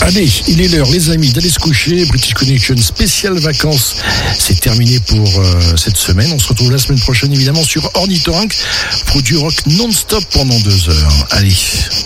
Allez, il est l'heure, les amis, d'aller se coucher. British Connection spécial vacances, c'est terminé pour cette semaine. On se retrouve la semaine prochaine, évidemment, sur Ornithorynque pour du rock non-stop pendant 2 heures. Allez,